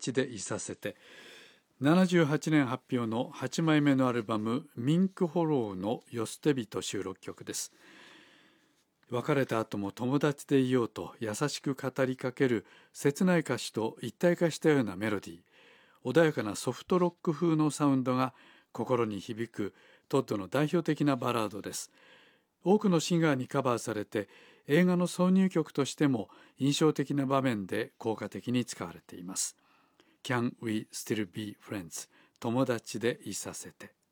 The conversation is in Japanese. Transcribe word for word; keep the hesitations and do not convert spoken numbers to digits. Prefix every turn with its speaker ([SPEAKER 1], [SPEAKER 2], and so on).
[SPEAKER 1] 達でいさせて、ななじゅうはちねん発表のはちまいめのアルバムミンクホローのよ捨て人収録曲です。別れた後も友達でいようと優しく語りかける切ない歌詞と一体化したようなメロディー、穏やかなソフトロック風のサウンドが心に響くトッドの代表的なバラードです。多くのシンガーにカバーされて、映画の挿入曲としても印象的な場面で効果的に使われています。Can we still be friends? 友達でいさせて。